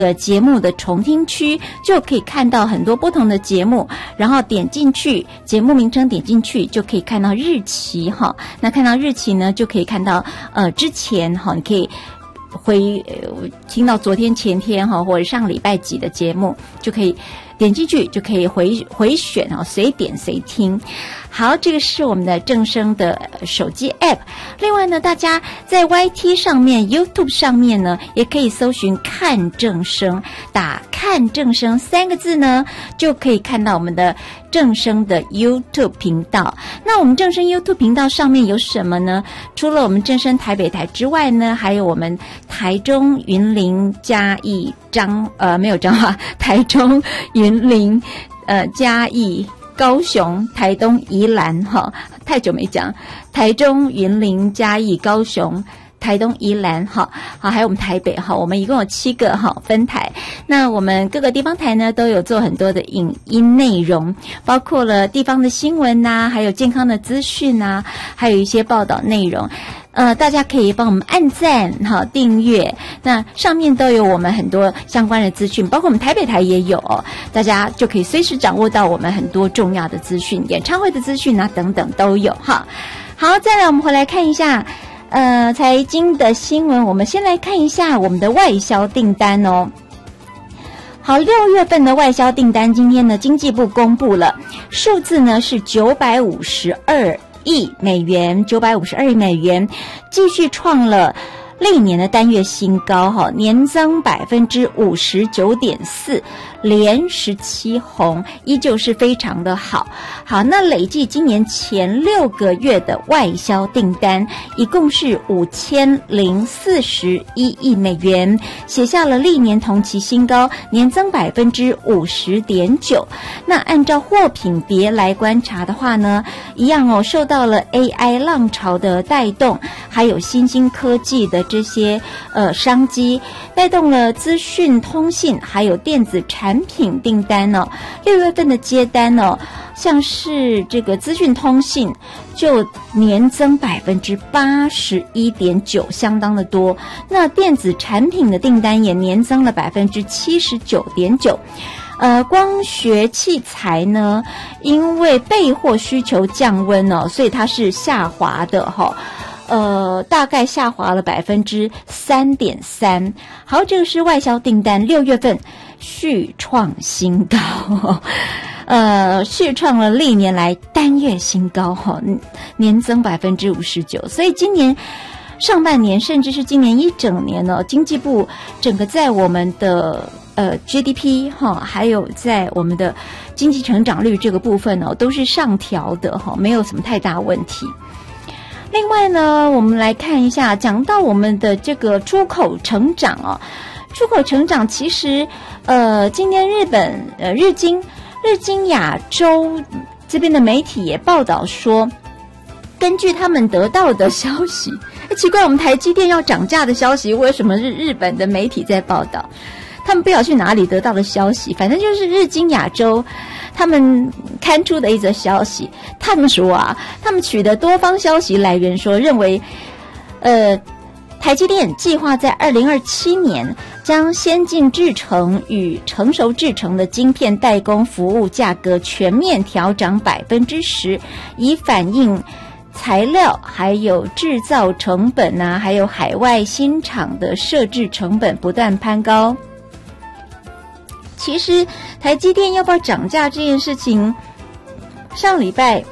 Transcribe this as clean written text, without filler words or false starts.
节目的重听区，就可以看到很多不同的节目，然后点进去节目名称，点进去就可以看到日期哈。那看到日期呢，就可以看到之前哈，你可以听到昨天前天哈，或者上礼拜几的节目，就可以点进去就可以回选哦，随点随听。好，这个是我们的正声的手机 App。另外呢，大家在 YT 上面 YouTube 上面呢，也可以搜寻看正声，打看正声3个字呢，就可以看到我们的正声的 YouTube 频道。那我们正声 YouTube 频道上面有什么呢？除了我们正声台北台之外呢，还有我们台中、云林、嘉义、台中、云林、嘉义、高雄、台东、宜兰哈，太久没讲，台中、云林、嘉义、高雄、台东、宜兰哈，好，还有我们台北哈，我们一共有7个哈分台。那我们各个地方台呢，都有做很多的影音内容，包括了地方的新闻呐，还有健康的资讯呐，还有一些报道内容。大家可以帮我们按赞哈，订阅，那上面都有我们很多相关的资讯，包括我们台北台也有哦，大家就可以随时掌握到我们很多重要的资讯，演唱会的资讯啊等等都有哈。好，再来我们回来看一下财经的新闻，我们先来看一下我们的外销订单哦。好，6月份的外销订单，今天呢，经济部公布了数字呢是952亿美元，952亿美元，继续创了历年的单月新高哈，年增59.4%，连17红，依旧是非常的好。好，那累计今年前6个月的外销订单一共是5041亿美元，写下了历年同期新高，年增50.9%。那按照货品别来观察的话呢，一样哦，受到了 AI 浪潮的带动，还有新兴科技的这些商机，带动了资讯通信还有电子产品订单哦。6月份的接单哦，像是这个资讯通信就年增81.9%，相当的多。那电子产品的订单也年增了79.9%。光学器材呢，因为备货需求降温哦，所以它是下滑的哈。大概下滑了3.3%。好，这个是外销订单，6月份续创新高，续创了历年来单月新高哈，年增59%。所以今年上半年，甚至是今年一整年呢，经济部整个在我们的GDP 哈，还有在我们的经济成长率这个部分呢，都是上调的哈，没有什么太大问题。另外呢，我们来看一下，讲到我们的这个出口成长哦，出口成长其实今天日本日经亚洲这边的媒体也报道说，根据他们得到的消息，奇怪，我们台积电要涨价的消息，为什么是日本的媒体在报道？他们不知道去哪里得到的消息，反正就是日经亚洲他们刊出的一则消息，他们说啊，他们取得多方消息来源说，认为台积电计划在2027年将先进制程与成熟制程的晶片代工服务价格全面调涨10%，以反映材料还有制造成本啊，还有海外新厂的设置成本不断攀高。其实台积电要不要涨价这件事情，上礼拜